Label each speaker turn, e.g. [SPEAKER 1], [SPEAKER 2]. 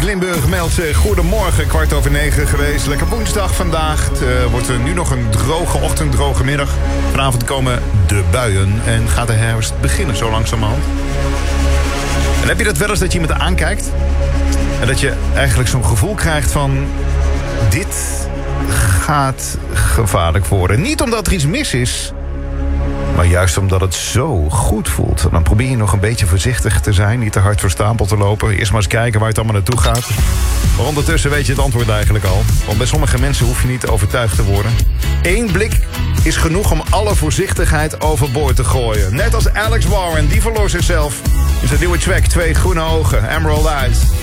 [SPEAKER 1] Limburg meldt zich. Goedemorgen, 8:15 geweest. Lekker woensdag vandaag. Het wordt nu nog een droge ochtend, droge middag. Vanavond komen de buien en gaat de herfst beginnen zo langzamerhand. En heb je dat wel eens dat je iemand aankijkt? En dat je eigenlijk zo'n gevoel krijgt van... dit gaat gevaarlijk worden. Niet omdat er iets mis is... maar juist omdat het zo goed voelt. Dan probeer je nog een beetje voorzichtig te zijn. Niet te hard voor stapel te lopen. Eerst maar eens kijken waar het allemaal naartoe gaat. Maar ondertussen weet je het antwoord eigenlijk al. Want bij sommige mensen hoef je niet overtuigd te worden. 1 blik is genoeg om alle voorzichtigheid overboord te gooien. Net als Alex Warren, die verloor zichzelf in zijn nieuwe track 2 groene ogen, Emerald Eyes.